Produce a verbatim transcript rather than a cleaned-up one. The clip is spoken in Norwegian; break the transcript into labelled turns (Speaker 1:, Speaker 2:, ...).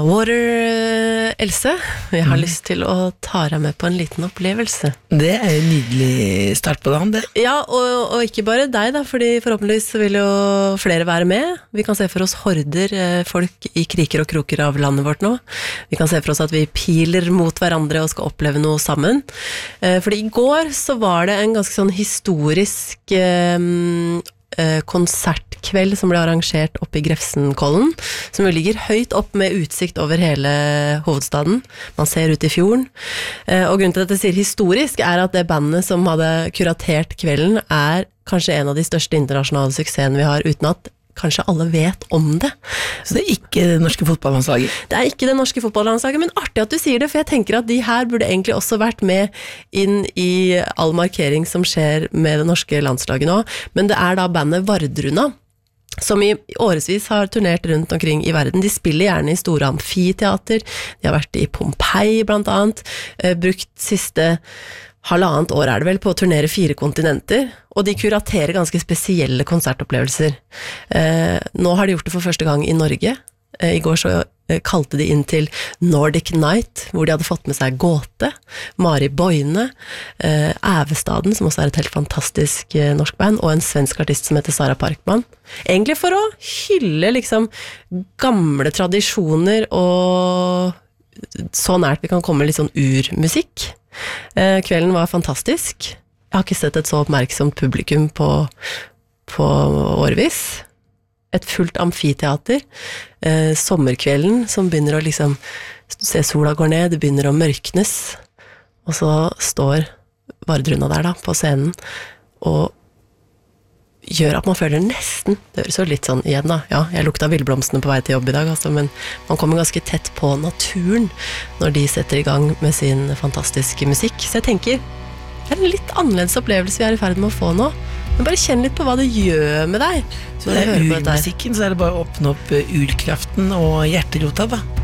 Speaker 1: Water, Else, jeg har mm. lyst til å ta deg med på en liten opplevelse.
Speaker 2: Det er en nydelig start på dagen, det.
Speaker 1: Ja, og, og ikke bare deg da, fordi forhåpentligvis vil jo flere være med. Vi kan se for oss horder folk i kriker og kroker av landet vårt nå. Vi kan se for oss at vi piler mot hverandre og skal oppleve noe sammen. Fordi i går så var det en ganske sånn historisk um, konsertkveld som ble arrangert oppe i Grefsenkollen, som jo ligger høyt opp med utsikt over hele hovedstaden. Man ser ut i fjorden. Og grunnen til at jeg sier historisk er at det bandet som hadde kuratert kvelden er kanskje en av de største internasjonale suksessene vi har, uten at kanskje alle vet om det.
Speaker 2: Så det er ikke det norske fotballandslaget?
Speaker 1: Det er ikke det norske fotballandslaget, men artig at du sier det, for jeg tenker at de her burde egentlig også vært med inn i all markering som skjer med det norske landslaget nå. Men det er da bandet Vardruna, som i årevis har turnert rundt omkring i verden. De spiller gjerne i store amfiteater, de har vært i Pompeii blant annet, brukt siste halvannet år er det vel på å turnere fire kontinenter, og de kuraterer ganske spesielle konsertopplevelser. Eh, nå har de gjort det for første gang i Norge. Eh, I går så eh, kalte de inn til Nordic Night, hvor de hadde fått med seg Gåte, Mari Boine, eh, Ævestaden, som også er et helt fantastisk eh, norsk band, og en svensk artist som heter Sara Parkman. Egentlig for å hylle liksom gamle tradisjoner, og så nært vi kan komme litt sånn urmusikk. Eh, kvelden var fantastisk. Jeg har ikke sett et så oppmerksomt publikum på, på årevis. Et fullt amfiteater. Eh, sommerkvelden som begynner å liksom se sola går ned, det begynner å mørknes. Og så står Vardruna der da, på scenen, og gjør at man føler nesten, det høres jo litt sånn igjen da, ja, jeg lukta villblomstene på vei til jobb i dag, altså, men man kommer ganske tett på naturen når de setter i gang med sin fantastiske musikk. Så jeg tenker, det er en litt annerledes opplevelse vi er i ferd med å få nå, men bare kjenn litt på hva det gjør med deg.
Speaker 2: Så det er urmusikken, så er det bare å åpne opp urkraften og hjerterota da.